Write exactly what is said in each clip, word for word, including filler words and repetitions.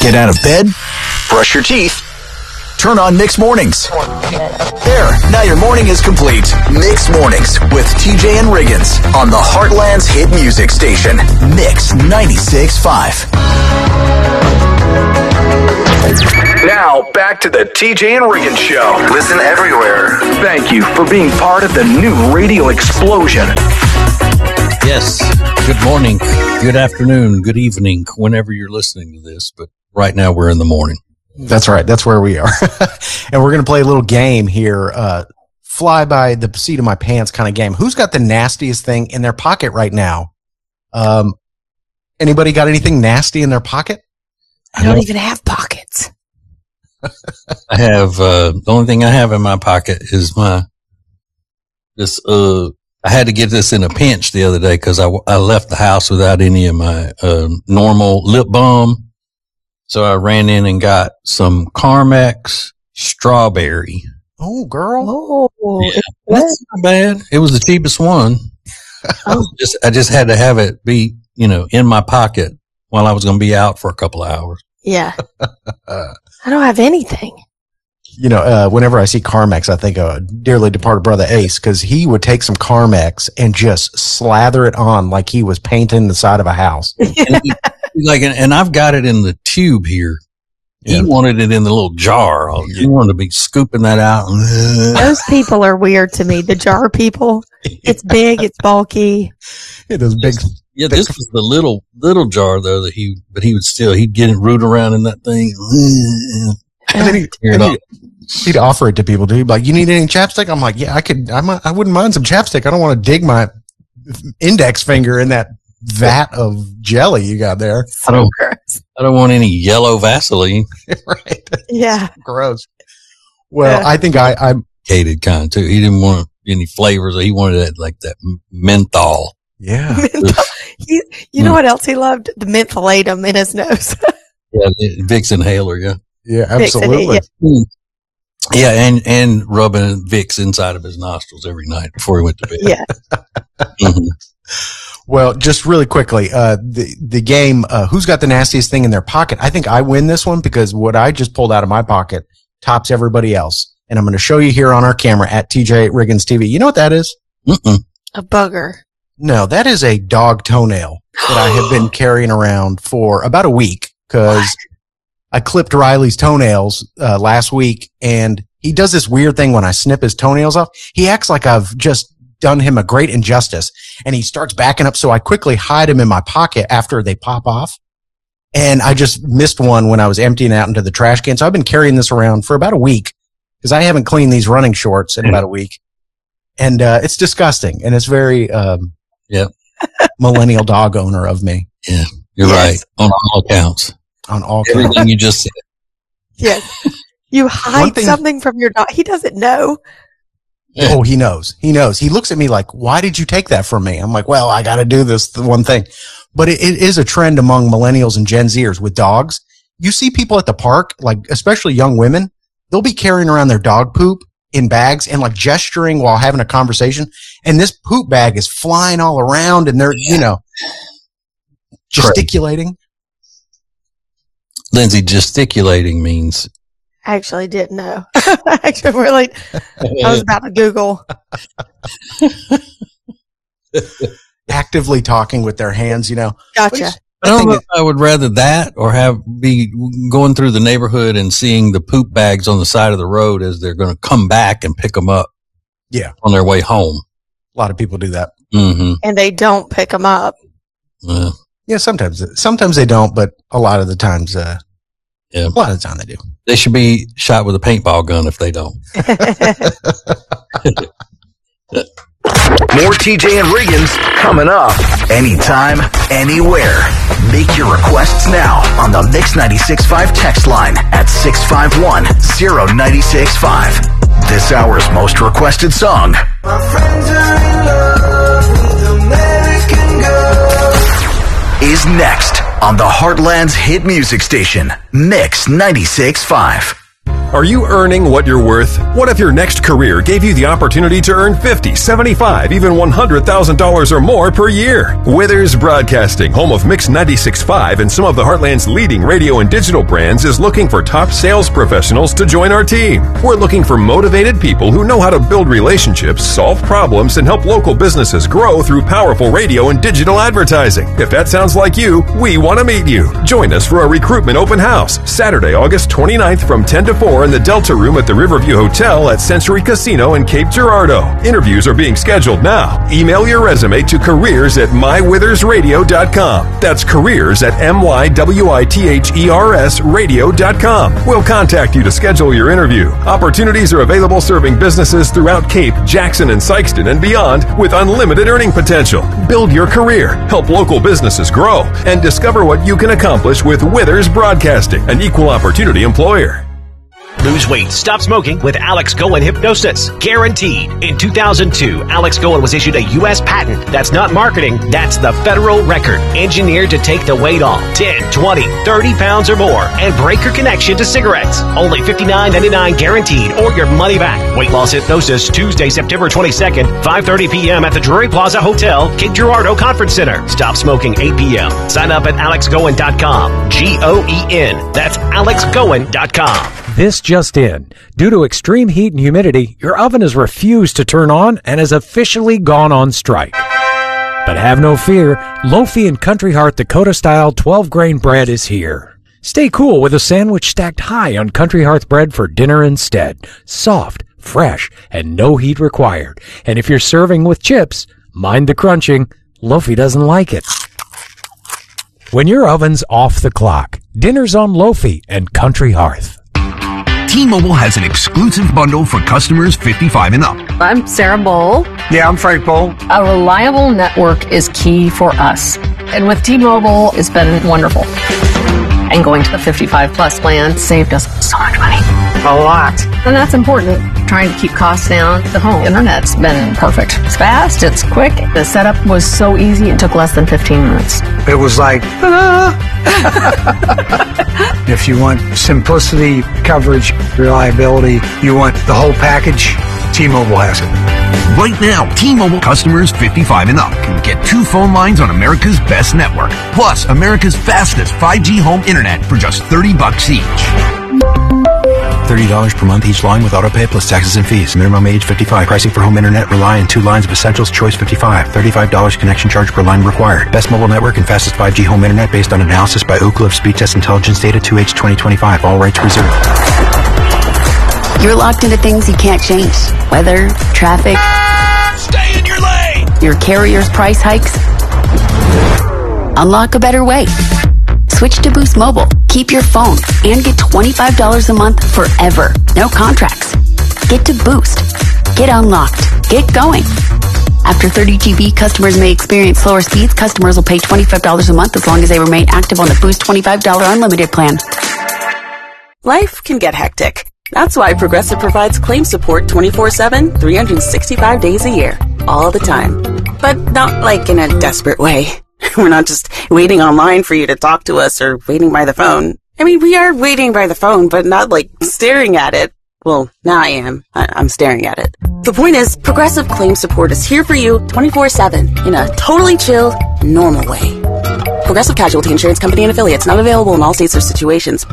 Get out of bed, brush your teeth, turn on Mix Mornings. There, now your morning is complete. Mix Mornings with T J and Riggins on the Heartland's hit music station, Mix ninety-six point five. Now, back to the T J and Riggins Show. Listen everywhere. Thank you for being part of the new radio explosion. Yes, good morning, good afternoon, good evening, whenever you're listening to this, but right now we're in the morning. That's right. That's where we are. And we're going to play a little game here, uh, fly by the seat of my pants kind of game. Who's got the nastiest thing in their pocket right now? Um, anybody got anything nasty in their pocket? I don't even have pockets. I have, uh, the only thing I have in my pocket is my, this, uh, I had to get this in a pinch the other day because I, I left the house without any of my, uh, normal lip balm. So I ran in and got some Carmex strawberry. Oh, girl. Oh, Yeah, that's not bad. It was the cheapest one. I was just, I just had to have it be, you know, in my pocket while I was going to be out for a couple of hours. yeah. I don't have anything. You know, uh, whenever I see Carmex, I think of dearly departed brother Ace, because he would take some Carmex and just slather it on like he was painting the side of a house. And he, like, and I've got it in the tube here. He Yeah. wanted it in the little jar. He wanted to be scooping that out. Those people are weird to me. The jar people. It's big. It's bulky. Yeah, those big. Yeah, this was the little little jar though that he, but he would still he'd get it root around in that thing. And then he, Tear it and off. he'd, he'd offer it to people. He'd be like, "You need any chapstick?" I'm like, "Yeah, I could. I might, I wouldn't mind some chapstick. I don't want to dig my index finger in that vat of jelly you got there." I don't, Gross. I don't want any yellow Vaseline. Right? Yeah. Gross. Well, Yeah. I think I, I'm. Cated kind too. He didn't want any flavors. He wanted that like that menthol. Yeah. Menthol. He, you know what else he loved? The mentholatum in his nose. Yeah, the Vicks inhaler. Yeah, Yeah. Fix it, Absolutely. yeah. yeah, and and rubbing Vicks inside of his nostrils every night before he went to bed. Yeah. Mhm. Well, just really quickly, uh, the, the game, uh, who's got the nastiest thing in their pocket? I think I win this one because what I just pulled out of my pocket tops everybody else. And I'm going to show you here on our camera at T J Riggins T V. You know what that is? Mm-mm. A bugger. No, that is a dog toenail that I have been carrying around for about a week because I clipped Riley's toenails, uh, last week, and he does this weird thing when I snip his toenails off. He acts like I've just done him a great injustice, and he starts backing up. So I quickly hide him in my pocket after they pop off. And I just missed one when I was emptying out into the trash can. So I've been carrying this around for about a week because I haven't cleaned these running shorts in about a week. And, uh, it's disgusting. And it's very, um, Yep. millennial dog owner of me Yeah, you're Yes. right on all accounts. on all counts. Everything you just said. Yes. You hide thing- something from your dog. He doesn't know. Oh, he knows. He knows. He looks at me like, why did you take that from me? I'm like, well, I got to do this the one thing. But it, it is a trend among millennials and Gen Zers with dogs. You see people at the park, like especially young women, they'll be carrying around their dog poop in bags and like gesturing while having a conversation. And this poop bag is flying all around and they're, you know, gesticulating. Lindsay, gesticulating means I actually didn't know. Actually, really, I was about to Google. Actively talking with their hands, you know. Gotcha. I don't think know it- if I would rather that or have be going through the neighborhood and seeing the poop bags on the side of the road as they're going to come back and pick them up. Yeah. On their way home. A lot of people do that. Mm-hmm. And they don't pick them up. Yeah. Yeah, sometimes, sometimes they don't, but a lot of the times, uh, Yeah. a lot of the time they do. They should be shot with a paintball gun if they don't. More T J and Riggins coming up anytime, anywhere. Make your requests now on the Mix ninety-six point five text line at six five one, zero nine six five. This hour's most requested song My friends are in love with American Girl. is next on the Heartland's hit music station, Mix ninety-six point five. Are you earning what you're worth? What if your next career gave you the opportunity to earn fifty, seventy-five, even one hundred thousand dollars or more per year? Withers Broadcasting, home of Mix ninety-six point five and some of the Heartland's leading radio and digital brands, is looking for top sales professionals to join our team. We're looking for motivated people who know how to build relationships, solve problems, and help local businesses grow through powerful radio and digital advertising. If that sounds like you, we want to meet you. Join us for a recruitment open house, Saturday, August twenty-ninth from ten to four in the Delta Room at the Riverview Hotel at Century Casino in Cape Girardeau. Interviews are being scheduled now. Email your resume to careers at my withers radio dot com. That's careers at M Y W I T H E R S radio dot com. We'll contact you to schedule your interview. Opportunities are available serving businesses throughout Cape, Jackson, and Sykeston and beyond with unlimited earning potential. Build your career, help local businesses grow, and discover what you can accomplish with Withers Broadcasting, an equal opportunity employer. Lose weight, stop smoking with Alex Goen Hypnosis. Guaranteed. In two thousand two, Alex Goen was issued a U S patent. That's not marketing, that's the federal record. Engineered to take the weight off ten, twenty, thirty pounds or more and break your connection to cigarettes. Only fifty-nine ninety-nine guaranteed or your money back. Weight Loss Hypnosis, Tuesday, September twenty-second, five thirty p.m. at the Drury Plaza Hotel, Cape Girardeau Conference Center. Stop smoking eight p.m. Sign up at alex goen dot com. G O E N. That's alex goen dot com. This just in. Due to extreme heat and humidity, your oven has refused to turn on and has officially gone on strike. But have no fear, Lofi and Country Heart Dakota-style twelve-grain bread is here. Stay cool with a sandwich stacked high on Country Hearth bread for dinner instead. Soft, fresh, and no heat required. And if you're serving with chips, mind the crunching. Lofi doesn't like it. When your oven's off the clock, dinner's on Lofi and Country Hearth. T-Mobile has an exclusive bundle for customers fifty-five and up. I'm Sarah Bowl. Yeah, I'm Frank Bowl. A reliable network is key for us. And with T-Mobile, it's been wonderful. And going to the fifty-five plus plan saved us so much money. A lot. And that's important. Trying to keep costs down. The home internet's been perfect. It's fast, it's quick. The setup was so easy, it took less than fifteen minutes. It was like, ah. If you want simplicity, coverage, reliability, you want the whole package, T-Mobile has it. Right now, T-Mobile customers fifty-five and up can get two phone lines on America's best network, plus America's fastest five G home internet for just thirty bucks each. thirty dollars per month each line with autopay plus taxes and fees. Minimum age fifty-five. Pricing for home internet rely on two lines of Essentials Choice fifty-five. thirty-five dollars connection charge per line required. Best mobile network and fastest five G home internet based on analysis by Ookla of Speed Test Intelligence Data two H twenty twenty-five. All rights reserved. You're locked into things you can't change. Weather, traffic. Stay in your lane! Your carrier's price hikes. Unlock a better way. Switch to Boost Mobile. Keep your phone and get twenty-five dollars a month forever. No contracts. Get to Boost. Get unlocked. Get going. After thirty gigabytes, customers may experience slower speeds. Customers will pay twenty-five dollars a month as long as they remain active on the Boost twenty-five dollars unlimited plan. Life can get hectic. That's why Progressive provides claim support twenty-four seven, three hundred sixty-five days a year. All the time. But not like in a desperate way. We're not just waiting online for you to talk to us or waiting by the phone. I mean, we are waiting by the phone, but not like staring at it. Well, now I am. I- I'm staring at it. The point is, Progressive Claim Support is here for you twenty-four seven in a totally chill, normal way. Progressive Casualty Insurance Company and Affiliates, not available in all states or situations.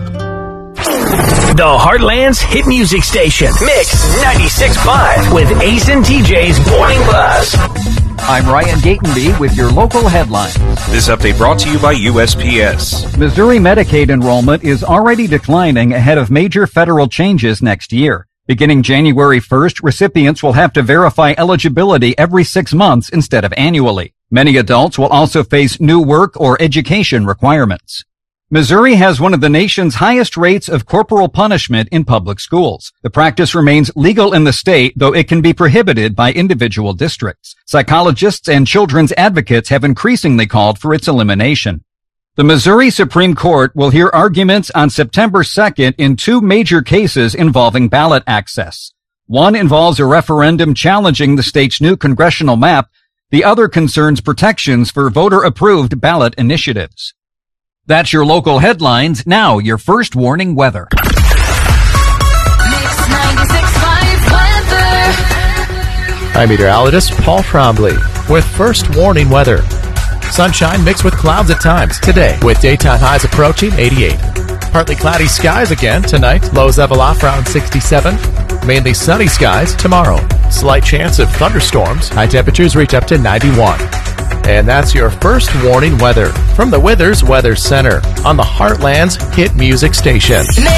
The Heartland's hit music station, Mix ninety-six point five with Ace and T J's Morning Buzz. I'm Ryan Gatenby with your local headlines. This update brought to you by U S P S. Missouri Medicaid enrollment is already declining ahead of major federal changes next year. Beginning January first, recipients will have to verify eligibility every six months instead of annually. Many adults will also face new work or education requirements. Missouri has one of the nation's highest rates of corporal punishment in public schools. The practice remains legal in the state, though it can be prohibited by individual districts. Psychologists and children's advocates have increasingly called for its elimination. The Missouri Supreme Court will hear arguments on September second in two major cases involving ballot access. One involves a referendum challenging the state's new congressional map. The other concerns protections for voter-approved ballot initiatives. That's your local headlines. Now, your first warning weather. I'm meteorologist Paul Trombley with first warning weather. Sunshine mixed with clouds at times today, with daytime highs approaching eighty-eight. Partly cloudy skies again tonight, lows level off around sixty-seven. Mainly sunny skies tomorrow. Slight chance of thunderstorms. High temperatures reach up to ninety-one. And that's your first warning weather from the Withers Weather Center on the Heartland's hit music station.